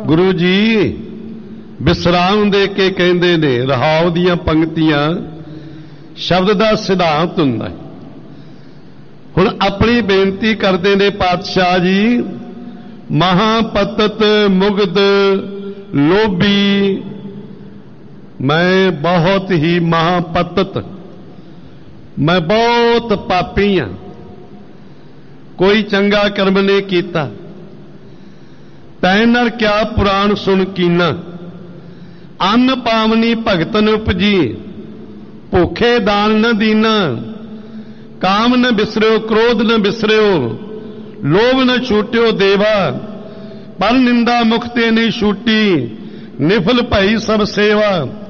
ਗੁਰੂ ਜੀ ਵਿਸਰਾਮ ਦੇ ਕੇ ਕਹਿੰਦੇ ਨੇ, ਰਹਾਉ ਦੀਆਂ ਪੰਕਤੀਆਂ ਸ਼ਬਦ ਦਾ ਸਿਧਾਂਤ ਹੁੰਦਾ ਹੈ। ਹੁਣ ਆਪਣੀ ਬੇਨਤੀ ਕਰਦੇ ਨੇ ਪਾਤਸ਼ਾਹ ਜੀ, ਮਹਾਪਤਤ ਮੁਗਧ ਲੋਭੀ, ਮੈਂ ਬਹੁਤ ਹੀ ਮਹਾਪਤਤ, ਮੈਂ ਬਹੁਤ ਪਾਪੀ ਹਾਂ, ਕੋਈ ਚੰਗਾ ਕਰਮ ਨਹੀਂ ਕੀਤਾ। ਤੈਂ ਨਰ ਕਿਆ ਪੁਰਾਣ ਸੁਣ ਕੀਨਾ, ਅੰਨ ਪਾਵਨੀ ਭਗਤਨ ਉਪਜੀ, ਭੁੱਖੇ ਦਾਨ ਨ ਦੀਨਾ, ਕਾਮ ਨ ਬਿਸਰਿਓ ਕ੍ਰੋਧ ਨ ਬਿਸਰਿਓ, ਲੋਭ ਨ ਛੂਟਿਓ ਦੇਵਾ, ਪਰ ਨਿੰਦਾ ਮੁਖ ਤੇ ਨਹੀਂ ਛੂਟੀ, ਨਿਫਲ ਭਈ ਸਭ ਸੇਵਾ।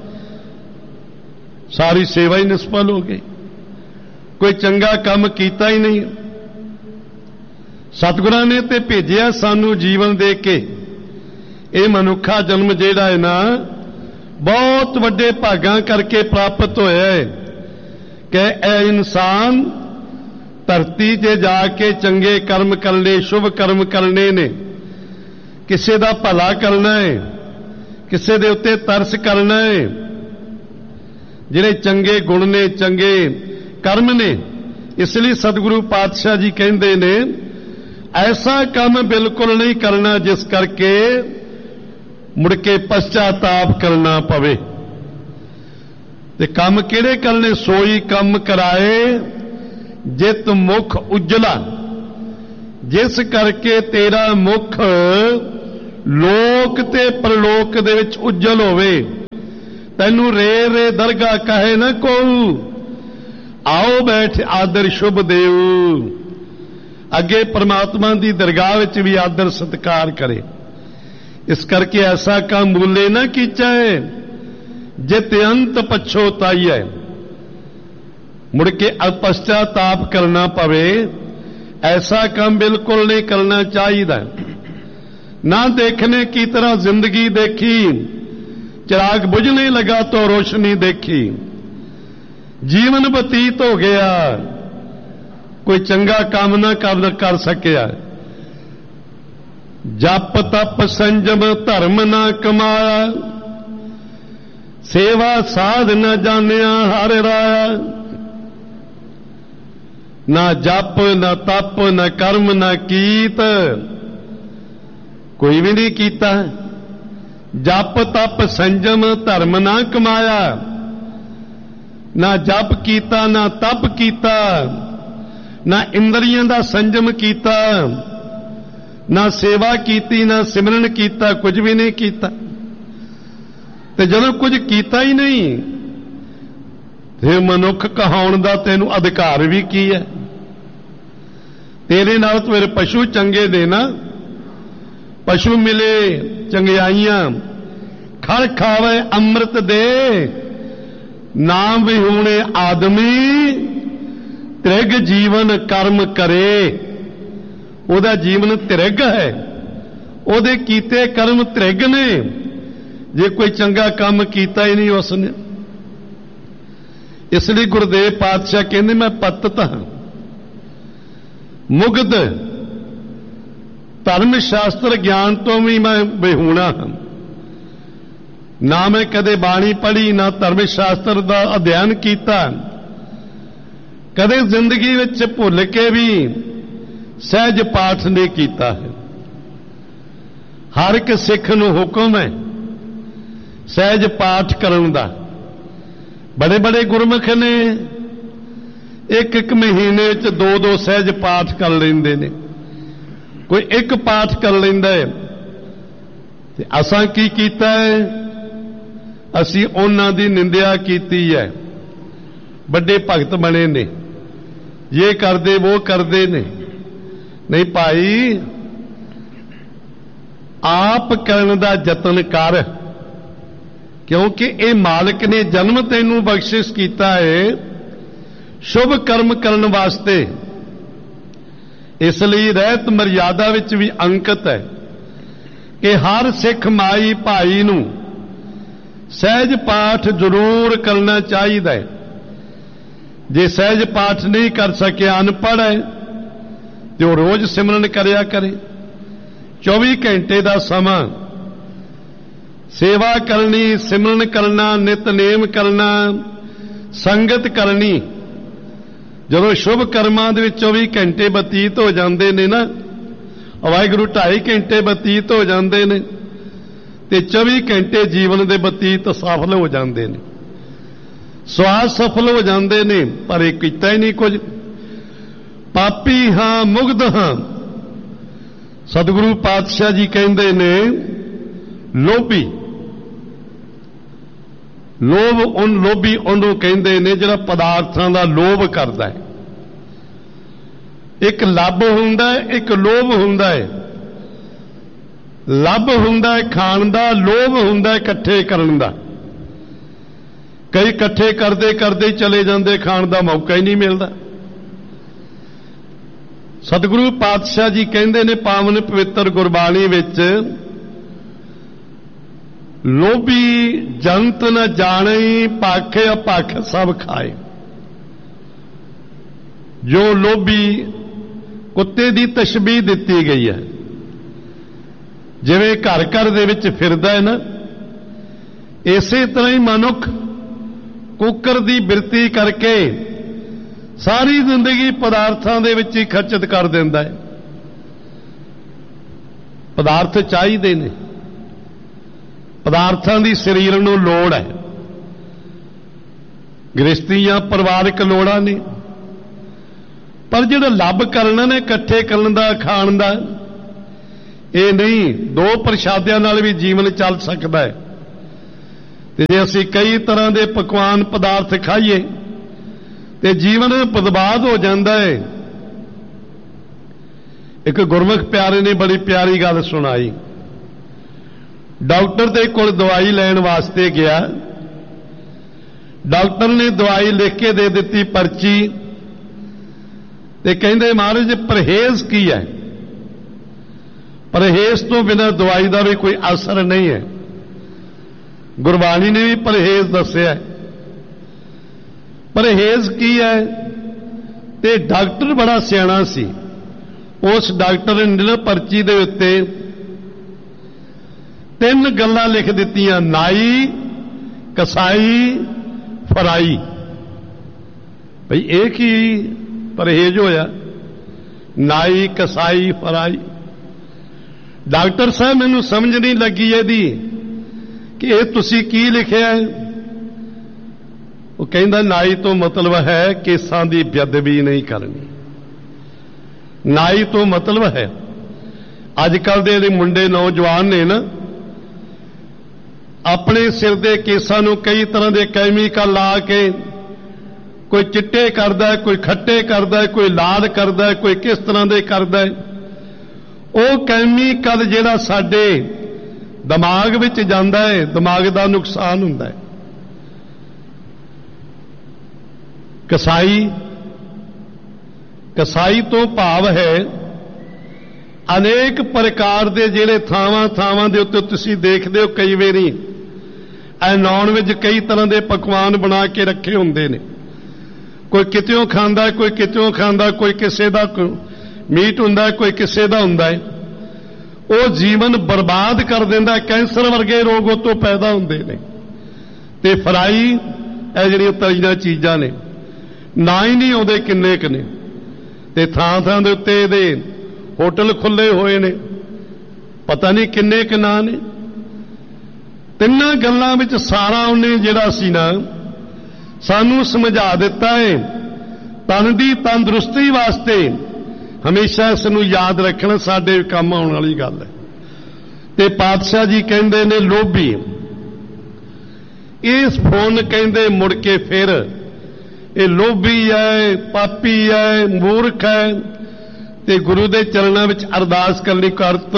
ਸਾਰੀ ਸੇਵਾ ਹੀ ਨਿਸਫਲ ਹੋ ਗਈ, ਕੋਈ ਚੰਗਾ ਕੰਮ ਕੀਤਾ ਹੀ ਨਹੀਂ। ਸਤਿਗੁਰਾਂ ਨੇ ਤੇ ਭੇਜਿਆ ਸਾਨੂੰ ਜੀਵਨ ਦੇ ਕੇ। ਇਹ ਮਨੁੱਖਾ ਜਨਮ ਜਿਹੜਾ ਹੈ ਨਾ, ਬਹੁਤ ਵੱਡੇ ਭਾਗਾਂ ਕਰਕੇ ਪ੍ਰਾਪਤ ਹੋਇਆ ਹੈ ਕਿ ਇਹ ਇਨਸਾਨ ਧਰਤੀ 'ਤੇ ਜਾ ਕੇ ਚੰਗੇ ਕਰਮ ਕਰਨੇ, ਸ਼ੁਭ ਕਰਮ ਕਰਨੇ ਨੇ, ਕਿਸੇ ਦਾ ਭਲਾ ਕਰਨਾ ਹੈ, ਕਿਸੇ ਦੇ ਉੱਤੇ ਤਰਸ ਕਰਨਾ ਹੈ। ਜਿਹੜੇ ਚੰਗੇ ਗੁਣ ਨੇ, ਚੰਗੇ ਕਰਮ ਨੇ, ਇਸ ਲਈ ਸਤਿਗੁਰੂ ਪਾਤਸ਼ਾਹ ਜੀ ਕਹਿੰਦੇ ਨੇ, ਐਸਾ ਕੰਮ ਬਿਲਕੁਲ ਨਹੀਂ ਕਰਨਾ ਜਿਸ ਕਰਕੇ ਮੁੜ ਕੇ ਪਛਤਾਤਾਪ ਕਰਨਾ ਪਵੇ। ਤੇ ਕੰਮ ਕਿਹੜੇ ਕਰਨੇ? ਸੋਈ ਕੰਮ ਕਰਾਏ ਜਿਤ ਮੁਖ ਉਜਲਾ, ਜਿਸ ਕਰਕੇ ਤੇਰਾ ਮੁਖ ਲੋਕ ਤੇ ਪਰਲੋਕ ਦੇ ਵਿੱਚ ਉਜਲ ਹੋਵੇ। ਤੈਨੂੰ ਰੇ ਰੇ ਦਰਗਾਹ ਕਹੇ ਨਾ ਕੋਊ, ਆਓ ਬੈਠ ਆਦਰ ਸ਼ੁਭ ਦੇਉ। ਅੱਗੇ ਪਰਮਾਤਮਾ ਦੀ ਦਰਗਾਹ ਵਿੱਚ ਵੀ ਆਦਰ ਸਤਿਕਾਰ ਕਰੇ। ਇਸ ਕਰਕੇ ਐਸਾ ਕੰਮ ਮੂਲੇ ਨਾ ਕੀਚੈ, ਜਿਤ ਅੰਤ ਪਛੋਤਾਈ ਹੈ, ਮੁੜ ਕੇ ਪਛਤਾਤਾਪ ਕਰਨਾ ਪਵੇ। ऐसा काम बिल्कुल नहीं करना चाहिए। ना देखने की तरह जिंदगी देखी, चिराग बुझने लगा तो रोशनी देखी, जीवन बतीत हो गया, कोई चंगा काम ना कर सकिया। जप तप संजम धर्म ना कमाया, सेवा साध न जानिया हर राया। ना जप न तप न कर्म न कीत, कोई भी नहीं कीता। जप तप संजम धर्म ना कमाया, ना जप कीता ना तप कीता, ना इंद्रियां दा संजम कीता, ना सेवा कीती ना सिमरन कीता, कुछ भी नहीं कीता। ते जदों कुछ कीता ही नहीं फिर मनुख कहाउण दा तैनूं अधिकार भी की है। तेरे नाल तो मेरे पशु चंगे ने ना, पशु मिले चंगियाइयां, खड़ खावे अमृत दे, नाम विहूणे आदमी त्रिग जीवन कर्म करे। ओदा जीवन त्रिग है, ओदे कीते कर्म त्रिग ने। जे कोई चंगा काम कीता ही नहीं उसने। इसलिए गुरुदेव पातशाह कहते मैं पतत हाँ, मुग्ध, धर्म शास्त्र ज्ञान तो भी मैं विहूणा हाँ। ना मैं कदे बाणी पढ़ी ना धर्म शास्त्र का अध्ययन किया, कदे जिंदगी विच भुल के भी सहज पाठ नहीं किया है। हर एक सिख नूं हुक्म है सहज पाठ करन दा। बड़े बड़े गुरमुख ने एक एक महीने च दो दो सहज पाठ कर लेंदे ने, कोई एक पाठ कर लेंदा है। ते असां की कीता है? असीं उन्हां दी निंदिया कीती है। बड़े भगत बने ने, ये करदे वो करदे ने। नहीं भाई, आप करन दा यतन कर, क्योंकि ये मालिक ने जन्म तैनू बख्शिश किया है शुभ कर्म करने वास्ते। इसलिए रहत मर्यादा विच भी अंकित है कि हर सिख माई भाई नू सहज पाठ जरूर करना चाहिए। जे सहज पाठ नहीं कर सके, अनपढ़ है, तो रोज सिमरन करया करे। 24 घंटे का समा सेवा करनी, सिमरन करना, नितनेम करना, संगत करनी। ਜਦੋਂ शुभ कर्मां ਦੇ ਵਿੱਚ 24 ਘੰਟੇ ਬਤੀਤ ਹੋ ਜਾਂਦੇ ਨੇ ਨਾ, ਵਾਹਿਗੁਰੂ 2.5 ਘੰਟੇ ਬਤੀਤ ਹੋ ਜਾਂਦੇ ਨੇ ਤੇ 24 ਘੰਟੇ ਜੀਵਨ ਦੇ ਬਤੀਤ ਸਫਲ ਹੋ ਜਾਂਦੇ ਨੇ, ਸਵਾਦ ਸਫਲ ਹੋ ਜਾਂਦੇ ਨੇ, ਪਰ ਇਹ ਕੀਤਾ ਹੀ ਨਹੀਂ ਕੁਝ। ਪਾਪੀ ਹਾਂ ਮੁਗਧ ਹਾਂ। ਸਤਿਗੁਰੂ ਪਾਤਸ਼ਾਹ ਜੀ ਕਹਿੰਦੇ ਨੇ ਲੋਭੀ, ਲੋਭੀ ਉਹਨੂੰ ਕਹਿੰਦੇ ਨੇ ਜਿਹੜਾ ਪਦਾਰਥਾਂ ਦਾ ਲੋਭ ਕਰਦਾ ਹੈ। ਇੱਕ ਲੱਭ ਹੁੰਦਾ ਹੈ, ਇੱਕ ਲੋਭ ਹੁੰਦਾ ਹੈ। ਲੱਭ ਹੁੰਦਾ ਹੈ ਖਾਣ ਦਾ, ਲੋਭ ਹੁੰਦਾ ਹੈ ਇਕੱਠੇ ਕਰਨ ਦਾ। ਕਈ ਇਕੱਠੇ ਕਰਦੇ ਕਰਦੇ ਚਲੇ ਜਾਂਦੇ, ਖਾਣ ਦਾ ਮੌਕਾ ਹੀ ਨਹੀਂ ਮਿਲਦਾ। ਸਤਿਗੁਰੂ ਪਾਤਸ਼ਾਹ ਜੀ ਕਹਿੰਦੇ ਨੇ ਪਾਵਨ ਪਵਿੱਤਰ ਗੁਰਬਾਣੀ ਵਿੱਚ, ਲੋਭੀ ਜੰਤ ਨ ਜਾਣਈ, ਭਖ ਅਭਖ ਸਭ ਖਾਏ। ਜੋ ਲੋਭੀ, ਕੁੱਤੇ ਦੀ ਤਸ਼ਬੀਹ ਦਿੱਤੀ ਗਈ ਹੈ। ਜਿਵੇਂ ਘਰ ਘਰ ਦੇ ਵਿੱਚ ਫਿਰਦਾ ਹੈ ਨਾ, ਇਸੇ ਤਰ੍ਹਾਂ ਹੀ ਮਨੁੱਖ ਕੁੱਕਰ ਦੀ ਬਿਰਤੀ ਕਰਕੇ ਸਾਰੀ ਜ਼ਿੰਦਗੀ ਪਦਾਰਥਾਂ ਦੇ ਵਿੱਚ ਹੀ ਖਰਚਤ ਕਰ ਦਿੰਦਾ ਹੈ। ਪਦਾਰਥ ਚਾਹੀਦੇ ਨੇ, ਪਦਾਰਥਾਂ ਦੀ ਸਰੀਰ ਨੂੰ ਲੋੜ ਹੈ, ਗ੍ਰਸਤੀ ਜਾਂ ਪਰਿਵਾਰਕ ਲੋੜਾਂ ਨੇ। ਪਰ ਜਿਹੜਾ ਲੱਭ ਕਰਨਾ ਨੇ ਇਕੱਠੇ ਕਰਨ ਦਾ, ਖਾਣ ਦਾ, ਇਹ ਨਹੀਂ। 2 ਪ੍ਰਸ਼ਾਦਿਆਂ ਨਾਲ ਵੀ ਜੀਵਨ ਚੱਲ ਸਕਦਾ ਹੈ। ਤੇ ਜੇ ਅਸੀਂ ਕਈ ਤਰ੍ਹਾਂ ਦੇ ਪਕਵਾਨ ਪਦਾਰਥ ਖਾਈਏ ਤੇ ਜੀਵਨ ਬਰਬਾਦ ਹੋ ਜਾਂਦਾ ਹੈ। ਇੱਕ ਗੁਰਮੁਖ ਪਿਆਰੇ ਨੇ ਬੜੀ ਪਿਆਰੀ ਗੱਲ ਸੁਣਾਈ। ਡਾਕਟਰ ਦੇ ਕੋਲ ਦਵਾਈ ਲੈਣ ਵਾਸਤੇ ਗਿਆ। ਡਾਕਟਰ ਨੇ ਦਵਾਈ ਲਿਖ ਕੇ ਦੇ ਦਿੱਤੀ, ਪਰਚੀ, ਤੇ ਕਹਿੰਦੇ ਮਹਾਰਾਜ ਪਰਹੇਜ਼ ਕੀ ਹੈ? ਪਰਹੇਜ਼ ਤੋਂ ਬਿਨਾਂ ਦਵਾਈ ਦਾ ਵੀ ਕੋਈ ਅਸਰ ਨਹੀਂ ਹੈ। ਗੁਰਬਾਣੀ ਨੇ ਵੀ ਪਰਹੇਜ਼ ਦੱਸਿਆ। ਪਰਹੇਜ਼ ਕੀ ਹੈ? ਤੇ ਡਾਕਟਰ ਬੜਾ ਸਿਆਣਾ ਸੀ। ਉਸ ਡਾਕਟਰ ਨੇ ਨਾ ਪਰਚੀ ਦੇ ਉੱਤੇ 3 ਗੱਲਾਂ ਲਿਖ ਦਿੱਤੀਆਂ, ਨਾਈ, ਕਸਾਈ, ਫਰਾਈ। ਭਈ ਇਹ ਕੀ ਪਰਹੇਜ਼ ਹੋਇਆ? ਨਾਈ, ਕਸਾਈ, ਫਰਾਈ। ਡਾਕਟਰ ਸਾਹਿਬ ਮੈਨੂੰ ਸਮਝ ਨਹੀਂ ਲੱਗੀ ਇਹਦੀ ਕਿ ਇਹ ਤੁਸੀਂ ਕੀ ਲਿਖਿਆ ਹੈ। ਉਹ ਕਹਿੰਦਾ ਨਾਈ ਤੋਂ ਮਤਲਬ ਹੈ ਕੇਸਾਂ ਦੀ ਬੇਅਦਬੀ ਨਹੀਂ ਕਰਨੀ। ਨਾਈ ਤੋਂ ਮਤਲਬ ਹੈ ਅੱਜ ਕੱਲ ਦੇ ਜਿਹੜੇ ਮੁੰਡੇ ਨੌਜਵਾਨ ਨੇ ਨਾ, ਆਪਣੇ ਸਿਰ ਦੇ ਕੇਸਾਂ ਨੂੰ ਕਈ ਤਰ੍ਹਾਂ ਦੇ ਕੈਮੀਕਲ ਲਾ ਕੇ, ਕੋਈ ਚਿੱਟੇ ਕਰਦਾ ਹੈ, ਕੋਈ ਖੱਟੇ ਕਰਦਾ ਹੈ, ਕੋਈ ਲਾਲ ਕਰਦਾ ਹੈ, ਕੋਈ ਕਿਸ ਤਰ੍ਹਾਂ ਦੇ ਕਰਦਾ ਹੈ। ਉਹ ਕੈਮੀਕਲ ਜਿਹੜਾ ਸਾਡੇ ਦਿਮਾਗ ਵਿੱਚ ਜਾਂਦਾ ਹੈ, ਦਿਮਾਗ ਦਾ ਨੁਕਸਾਨ ਹੁੰਦਾ ਹੈ। ਕਸਾਈ, ਕਸਾਈ ਤੋਂ ਭਾਵ ਹੈ ਅਨੇਕ ਪ੍ਰਕਾਰ ਦੇ ਜਿਹੜੇ ਥਾਵਾਂ ਦੇ ਉੱਤੇ ਤੁਸੀਂ ਦੇਖਦੇ ਹੋ ਕਈ ਵਾਰੀ ਇਹ ਨੌਨ ਵਿੱਚ ਕਈ ਤਰ੍ਹਾਂ ਦੇ ਪਕਵਾਨ ਬਣਾ ਕੇ ਰੱਖੇ ਹੁੰਦੇ ਨੇ। ਕੋਈ ਕਿਤਿਓਂ ਖਾਂਦਾ, ਕੋਈ ਕਿਤਿਓਂ ਖਾਂਦਾ, ਕੋਈ ਕਿਸੇ ਦਾ ਮੀਟ ਹੁੰਦਾ, ਕੋਈ ਕਿਸੇ ਦਾ ਹੁੰਦਾ ਹੈ। ਉਹ ਜੀਵਨ ਬਰਬਾਦ ਕਰ ਦਿੰਦਾ। ਕੈਂਸਰ ਵਰਗੇ ਰੋਗ ਉਹ ਤੋਂ ਪੈਦਾ ਹੁੰਦੇ ਨੇ। ਤੇ ਫਰਾਈ, ਇਹ ਜਿਹੜੀਆਂ ਤਲੀਆਂ ਚੀਜ਼ਾਂ ਨੇ, ਨਾ ਹੀ ਨਹੀਂ ਆਉਂਦੇ ਕਿੰਨੇ ਕੁ ਨੇ। ਤੇ ਥਾਂ ਦੇ ਉੱਤੇ ਇਹਦੇ ਹੋਟਲ ਖੁੱਲੇ ਹੋਏ ਨੇ, ਪਤਾ ਨਹੀਂ ਕਿੰਨੇ ਕੁ ਨਾਂ ਨੇ। 3 ਗੱਲਾਂ ਵਿੱਚ ਸਾਰਾ ਉਹਨੇ ਜਿਹੜਾ ਸੀ ਨਾ ਸਾਨੂੰ ਸਮਝਾ ਦਿੱਤਾ ਹੈ। ਤਨ ਦੀ ਤੰਦਰੁਸਤੀ ਵਾਸਤੇ ਹਮੇਸ਼ਾ ਇਸ ਨੂੰ ਯਾਦ ਰੱਖਣਾ ਸਾਡੇ ਕੰਮ ਆਉਣ ਵਾਲੀ ਗੱਲ ਹੈ। ਤੇ ਪਾਤਸ਼ਾਹ ਜੀ ਕਹਿੰਦੇ ਨੇ ਲੋਭੀ, ਇਸ ਫੋਨ ਕਹਿੰਦੇ ਮੁੜ ਕੇ ਫਿਰ ਇਹ ਲੋਭੀ ਹੈ, ਪਾਪੀ ਹੈ, ਮੂਰਖ ਹੈ। ਤੇ ਗੁਰੂ ਦੇ ਚਰਨਾਂ ਵਿੱਚ ਅਰਦਾਸ ਕਰਨੀ, ਕਰਤ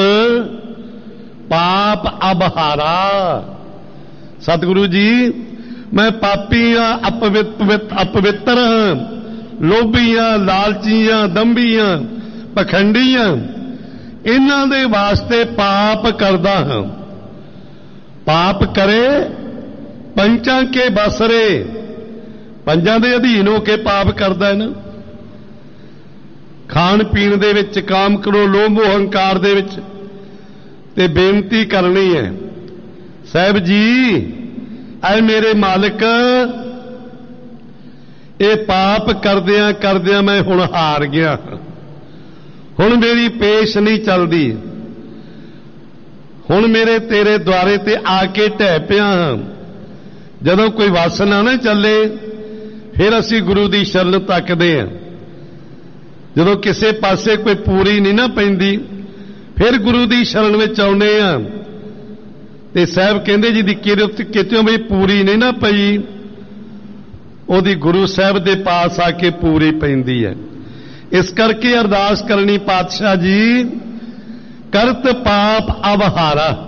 ਪਾਪ ਅਬਹਾਰਾ। ਸਤਿਗੁਰੂ ਜੀ ਮੈਂ ਪਾਪੀ ਹਾਂ, ਅਪਵਿੱਤਰ ਹਾਂ, ਲੋਭੀ ਹਾਂ, ਲਾਲਚੀ ਹਾਂ, ਦੰਭੀ ਹਾਂ, ਪਖੰਡੀ ਹਾਂ। ਇਹਨਾਂ ਦੇ ਵਾਸਤੇ ਪਾਪ ਕਰਦਾ ਹਾਂ। ਪਾਪ ਕਰੇ ਪੰਚਾਂ ਕੇ ਬਸਰੇ, ਪੰਜਾਂ ਦੇ ਅਧੀਨ ਹੋ ਕੇ ਪਾਪ ਕਰਦਾ ਹੈ ਨਾ। ਖਾਣ ਪੀਣ ਦੇ ਵਿੱਚ, ਕਾਮ ਕਰੋ, ਲੋਭ ਹੰਕਾਰ ਦੇ ਵਿੱਚ। ਤੇ ਬੇਨਤੀ ਕਰਨੀ ਹੈ ਸਾਹਿਬ ਜੀ ਐ ਮੇਰੇ ਮਾਲਕ, ਇਹ ਪਾਪ ਕਰਦਿਆਂ ਕਰਦਿਆਂ ਮੈਂ ਹੁਣ ਹਾਰ ਗਿਆ, ਹੁਣ ਮੇਰੀ ਪੇਸ਼ ਨਹੀਂ ਚੱਲਦੀ, ਹੁਣ ਮੇਰੇ ਤੇਰੇ ਦੁਆਰੇ ਤੇ ਆ ਕੇ ਢਹਿ ਪਿਆ ਹਾਂ। ਜਦੋਂ ਕੋਈ ਵਾਸਨਾ ਨਾ ਚੱਲੇ ਫਿਰ ਅਸੀਂ ਗੁਰੂ ਦੀ ਸ਼ਰਨ ਤੱਕਦੇ ਹਾਂ। ਜਦੋਂ ਕਿਸੇ ਪਾਸੇ ਕੋਈ ਪੂਰੀ ਨਹੀਂ ਨਾ ਪੈਂਦੀ ਫਿਰ ਗੁਰੂ ਦੀ ਸ਼ਰਨ ਵਿੱਚ ਆਉਂਦੇ ਹਾਂ। ਤੇ ਸਾਹਿਬ ਕਹਿੰਦੇ ਜਿਹਦੀ ਕਿਰਤ ਕਿਤੋਂ ਵੀ ਪੂਰੀ ਨਹੀਂ ਨਾ ਪਈ, ਉਹਦੀ ਗੁਰੂ ਸਾਹਿਬ ਦੇ ਪਾਸ ਆ ਕੇ ਪੂਰੀ ਪੈਂਦੀ ਹੈ। ਇਸ ਕਰਕੇ ਅਰਦਾਸ ਕਰਨੀ, ਪਾਤਸ਼ਾਹ ਜੀ ਕਰਤ ਪਾਪ ਅਵਹਾਰਾ,